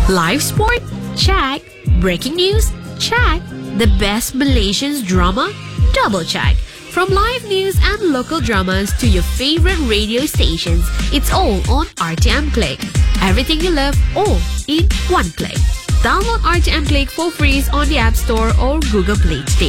Live sport? Check. Breaking news? Check. The best Malaysian drama? Double check. From live news and local dramas to your favorite radio stations, it's all on RTM Click. Everything you love, all in one click. Download RTM Click for free on the App Store or Google Play Store.